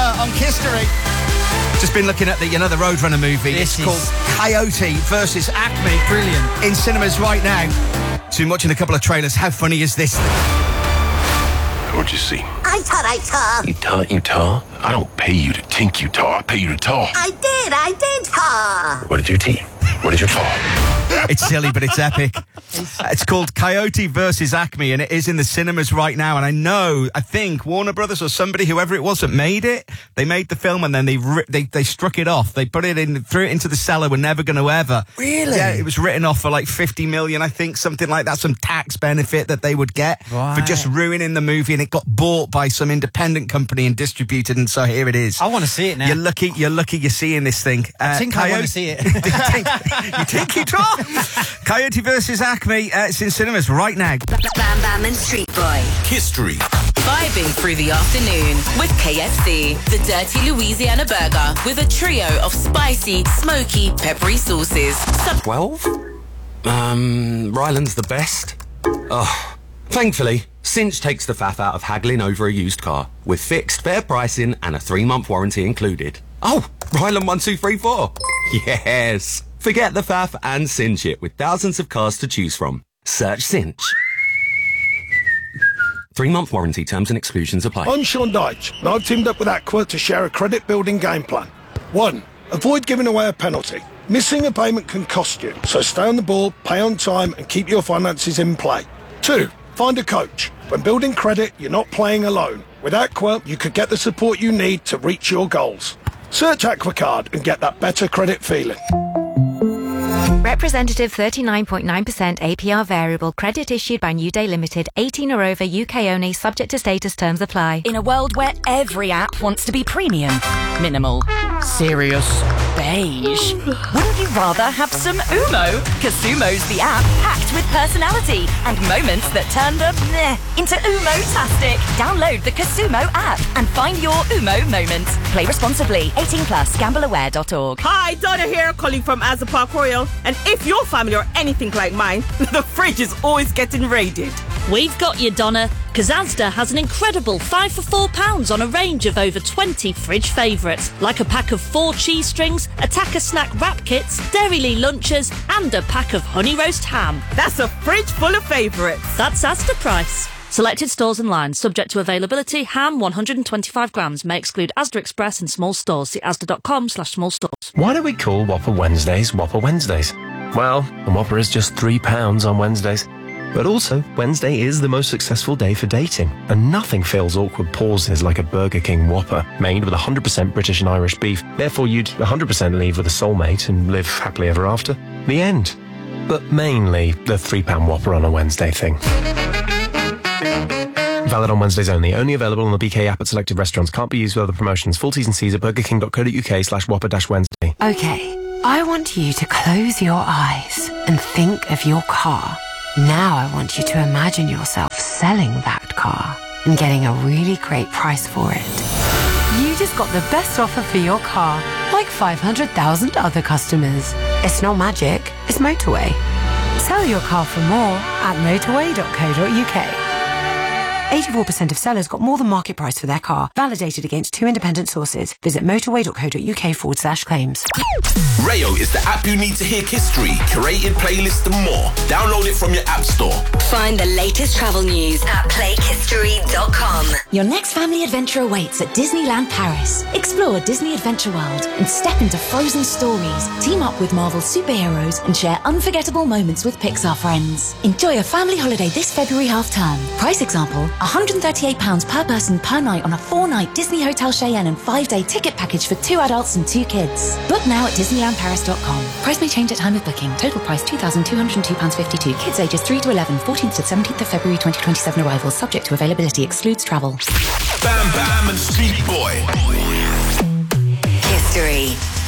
on History. Just been looking at the Roadrunner movie. It's called Coyote versus Acme. Brilliant. In cinemas right now. So been watching a couple of trailers. How funny is this? What'd you see? I taught. You tar? I don't pay you to think you tar. I pay you to tar. I did tar. What did you tea? What did you tar? It's silly, but it's epic. It's called Coyote versus Acme, and it is in the cinemas right now. And I think Warner Brothers or somebody, whoever it was that made it, they made the film and then they struck it off. They put it in, threw it into the cellar. We're never going to ever. Really? Yeah, it was written off for like 50 million, I think, something like that. Some tax benefit that they would get for just ruining the movie, and it got bought by some independent company and distributed. And so here it is. I want to see it now. You're lucky you're seeing this thing. I think I want to see it. You think you draw? Coyote versus Acme. It's in cinemas right now. Bam Bam and Street Boy. History. Vibing through the afternoon with KFC. The Dirty Louisiana Burger with a trio of spicy, smoky, peppery sauces. 12? Ryland's the best. Oh, thankfully, Cinch takes the faff out of haggling over a used car with fixed, fair pricing and a 3-month warranty included. Oh, Ryland 1234. Yes. Forget the faff and cinch it with thousands of cars to choose from. Search Cinch. 3-month warranty terms and exclusions apply. I'm Sean Dyche, and I've teamed up with Aqua to share a credit building game plan. 1. Avoid giving away a penalty. Missing a payment can cost you, so stay on the ball, pay on time, and keep your finances in play. 2. Find a coach. When building credit, you're not playing alone. With Aqua, you could get the support you need to reach your goals. Search AquaCard and get that better credit feeling. Representative 39.9% APR variable credit issued by New Day Limited, 18 or over, UK only, subject to status, terms apply. In a world where every app wants to be premium, minimal, serious, beige, wouldn't you rather have some Umo? Casumo's the app packed with personality and moments that turn the meh into Umo-tastic. Download the Casumo app and find your Umo moment. Play responsibly. 18 plus. Gambleaware.org. Hi, Donna here, calling from Azza Park Royal. And if your family are anything like mine, the fridge is always getting raided. We've got you, Donna, because Asda has an incredible 5 for £4 on a range of over 20 fridge favourites, like a pack of 4 cheese strings, a Tacker snack wrap kits, Dairylee lunches, and a pack of honey roast ham. That's a fridge full of favourites. That's Asda price. Selected stores and lines, subject to availability. Ham 125 grams, may exclude Asda Express and small stores. See asda.com/small stores. Why do we call Whopper Wednesdays Whopper Wednesdays? Well, a Whopper is just £3 on Wednesdays. But also, Wednesday is the most successful day for dating, and nothing fills awkward pauses like a Burger King Whopper, made with 100% British and Irish beef. Therefore, you'd 100% leave with a soulmate and live happily ever after. The end. But mainly the £3 Whopper on a Wednesday thing. Valid on Wednesdays only. Only available on the BK app at selected restaurants. Can't be used with other promotions. Full T's and C's at burgerking.co.uk/Whopper-Wednesday. Okay, I want you to close your eyes and think of your car. Now I want you to imagine yourself selling that car and getting a really great price for it. You just got the best offer for your car, like 500,000 other customers. It's not magic, it's Motorway. Sell your car for more at motorway.co.uk. 84% of sellers got more than market price for their car. Validated against 2 independent sources. Visit motorway.co.uk/claims. Rayo is the app you need to hear history, curated playlists and more. Download it from your app store. Find the latest travel news at playhistory.com. Your next family adventure awaits at Disneyland Paris. Explore Disney Adventure World and step into frozen stories. Team up with Marvel superheroes and share unforgettable moments with Pixar friends. Enjoy a family holiday this February half-term. Price example, £138 per person per night on a 4-night Disney Hotel Cheyenne and 5-day ticket package for 2 adults and 2 kids. Book now at DisneylandParis.com. Price may change at time of booking. Total price £2,202.52. Kids ages 3 to 11, 14th to 17th of February 2027 arrivals. Subject to availability. Excludes travel. Bam Bam and Street Boy. History.